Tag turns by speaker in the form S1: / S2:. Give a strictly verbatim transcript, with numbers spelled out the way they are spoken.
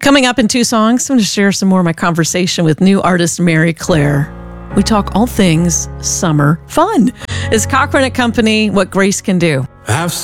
S1: Coming up in two songs, I'm going to share some more of my conversation with new artist Mary Claire. We talk all things summer fun. It's Cochran and Company, What Grace Can Do.
S2: I've